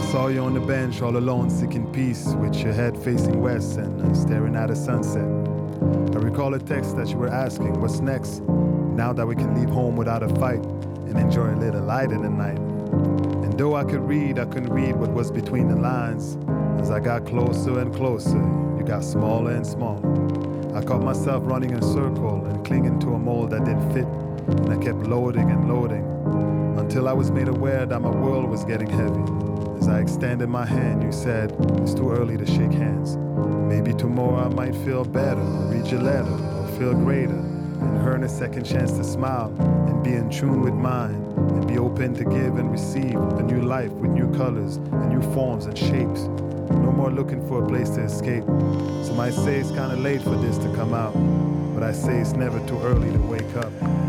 saw you on the bench all alone seeking peace with your head facing west and staring at a sunset. I recall a text that you were asking, what's next? Now that we can leave home without a fight and enjoy a little light in the night. And though I couldn't read what was between the lines. As I got closer and closer, you got smaller and smaller. I caught myself running in a circle and clinging to a mold that didn't fit. And I kept loading and loading until I was made aware that my world was getting heavy. As I extended my hand, you said, it's too early to shake hands. Maybe tomorrow I might feel better, or read your letter, or feel greater, and earn a second chance to smile, and be in tune with mine, and be open to give and receive a new life with new colors, and new forms and shapes. No more looking for a place to escape. Some might say it's kinda late for this to come out, but I say it's never too early to wake up.